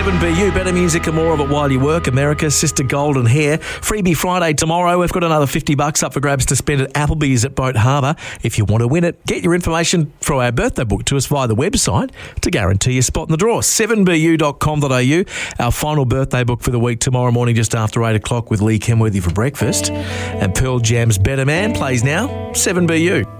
7BU, better music and more of it while you work. America's Sister Golden Hair. Freebie Friday tomorrow. We've got another $50 up for grabs to spend at Applebee's at Boat Harbour. If you want to win it, get your information for our birthday book to us via the website to guarantee your spot in the draw. 7bu.com.au. Our final birthday book for the week tomorrow morning just after 8 o'clock with Lee Kenworthy for breakfast. And Pearl Jam's Better Man plays now. 7BU.